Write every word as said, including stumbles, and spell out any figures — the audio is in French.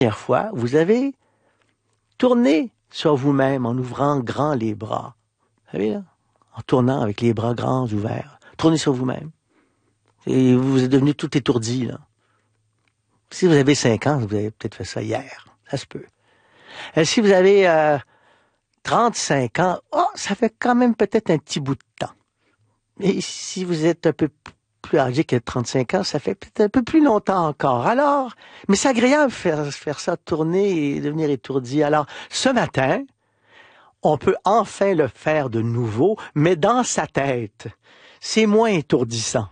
première fois, vous avez tourné sur vous-même en ouvrant grand les bras. Vous savez, là? En tournant avec les bras grands ouverts. Tournez sur vous-même. Et vous êtes devenu tout étourdi, là. Si vous avez cinq ans, vous avez peut-être fait ça hier. Ça se peut. Et si vous avez euh, trente-cinq ans, oh, ça fait quand même peut-être un petit bout de temps. Et si vous êtes un peu plus âgé que trente-cinq ans, ça fait peut-être un peu plus longtemps encore. Alors, mais c'est agréable de faire, faire ça, tourner et devenir étourdi. Alors, ce matin, on peut enfin le faire de nouveau, mais dans sa tête. C'est moins étourdissant.